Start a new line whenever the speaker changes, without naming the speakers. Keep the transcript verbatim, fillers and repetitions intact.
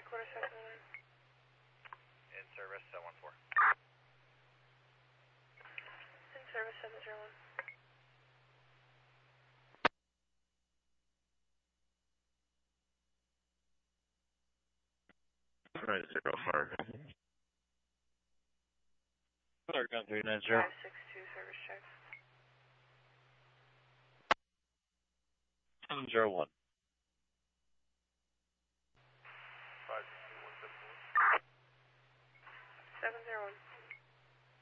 quarter second line.
In service, seven one four.
In service, seven zero one.
Right, zero four.
Argon three nine zero.
five six two, service check.
seven zero one.